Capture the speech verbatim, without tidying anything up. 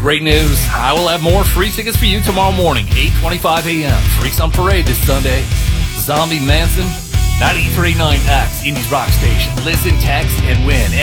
Great news. I will have more free tickets for you tomorrow morning, eight twenty-five a.m. Freaks on Parade this Sunday. Zombie Manson, ninety-three point nine X, Indies Rock Station. Listen, text, and win.